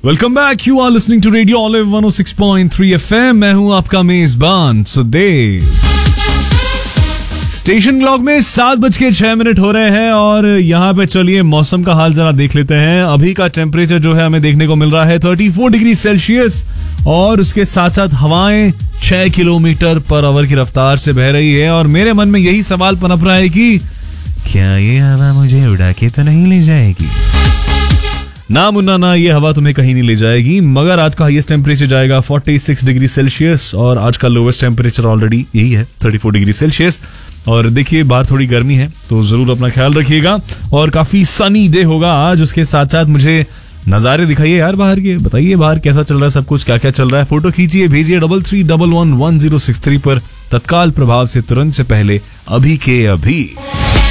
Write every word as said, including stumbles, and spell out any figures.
Welcome back, you are listening to radio olive one O six point three F M. मैं हूं आपका मेजबान Sudev. Station clock में सात बज के छह मिनट हो रहे हैं और यहाँ पे चलिए मौसम का हाल जरा देख लेते हैं। अभी का टेम्परेचर जो है हमें देखने को मिल रहा है चौंतीस डिग्री सेल्सियस और उसके साथ साथ हवाएं छह किलोमीटर पर आवर की रफ्तार से बह रही है। और मेरे मन में यही सवाल पनप रहा है कि क्या ये हवा मुझे उड़ा के तो नहीं ले जाएगी? ना मुन्ना ना, ये हवा तुम्हें कहीं नहीं ले जाएगी। मगर आज का हाईएस्ट टेम्परेचर जाएगा छियालीस डिग्री सेल्सियस और आज का लोवेस्ट टेम्परेचर ऑलरेडी यही है चौंतीस डिग्री सेल्सियस। और देखिए बाहर थोड़ी गर्मी है तो जरूर अपना ख्याल रखिएगा और काफी सनी डे होगा आज। उसके साथ साथ मुझे नजारे दिखाइए यार बाहर के, बताइए बाहर कैसा चल रहा है, सब कुछ क्या क्या चल रहा है। फोटो खींचिए, भेजिए double three double one one zero six three पर तत्काल प्रभाव से तुरंत से पहले अभी के अभी।